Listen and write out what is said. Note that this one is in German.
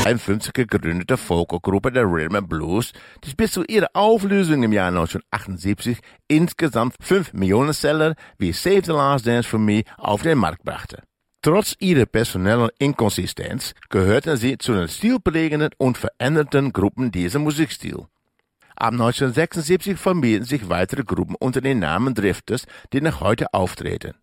1953 gegründete Folkgruppe der Rhythm and Blues, die bis zu ihrer Auflösung im Jahr 1978 insgesamt 5 Millionen Seller wie Save the Last Dance for Me auf den Markt brachte. Trotz ihrer personellen Inkonsistenz gehörten sie zu den stilprägenden und veränderten Gruppen dieser Musikstil. Ab 1976 formierten sich weitere Gruppen unter dem Namen Drifters, die noch heute auftreten.